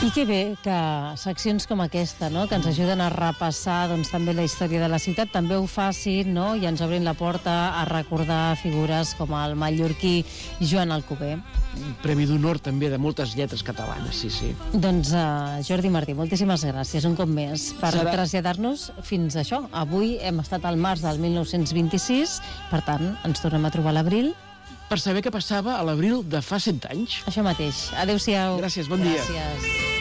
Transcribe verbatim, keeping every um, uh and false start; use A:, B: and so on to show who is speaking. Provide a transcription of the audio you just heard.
A: I que bé que seccions com aquesta, no?, que ens ajuden a repassar doncs, també la història de la ciutat, també ho facin, no?, i ens obrin la porta a recordar figures com el mallorquí Joan Alcover.
B: Premi d'honor també de moltes lletres catalanes, sí, sí.
A: Doncs uh, Jordi Martí, moltíssimes gràcies un cop més per
B: Serà...
A: traslladar-nos fins a això. Avui hem estat al març del mil nou-cents vint-i-sis, per tant, ens tornem a trobar a l'abril.
B: Per saber què passava a l'abril de fa cent anys.
A: Això mateix. Adéu-siau.
B: Gràcies, bon dia.
A: Gràcies.